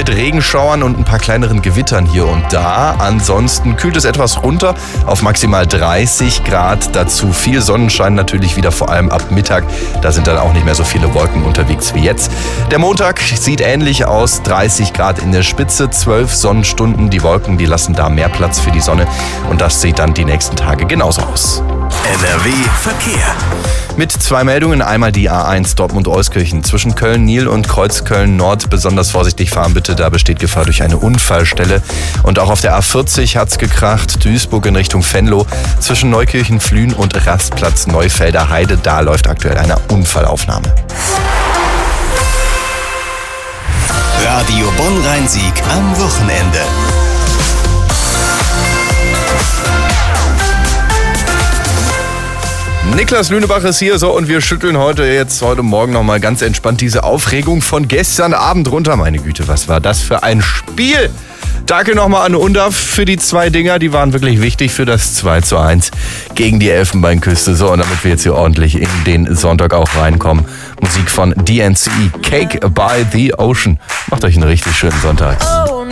mit Regenschauern und ein paar kleineren Gewittern hier und da. Ansonsten kühlt es etwas runter auf maximal 30 Grad. Dazu viel Sonnenschein natürlich wieder, vor allem ab Mittag. Da sind dann auch nicht mehr so viele Wolken unterwegs wie jetzt. Der Montag sieht ähnlich aus. 30 Grad in der Spitze, 12 Sonnenstunden. Die Wolken, die lassen da mehr Platz für die Sonne. Und das sieht dann die nächsten Tage genauso aus. NRW Verkehr. Mit 2 Meldungen. Einmal die A1 Dortmund-Euskirchen. Zwischen Köln-Nil und Kreuzköln-Nord besonders vorsichtig fahren bitte. Da besteht Gefahr durch eine Unfallstelle. Und auch auf der A40 hat's gekracht. Duisburg in Richtung Venlo. Zwischen Neukirchen-Flühen und Rastplatz Neufelder Heide. Da läuft aktuell eine Unfallaufnahme. Radio Bonn-Rhein-Sieg am Wochenende. Niklas Lünebach ist hier, so, und wir schütteln heute Morgen nochmal ganz entspannt diese Aufregung von gestern Abend runter. Meine Güte, was war das für ein Spiel? Danke nochmal an Undaf für die 2 Dinger, die waren wirklich wichtig für das 2:1 gegen die Elfenbeinküste. So, und damit wir jetzt hier ordentlich in den Sonntag auch reinkommen, Musik von DNC, Cake by the Ocean. Macht euch einen richtig schönen Sonntag.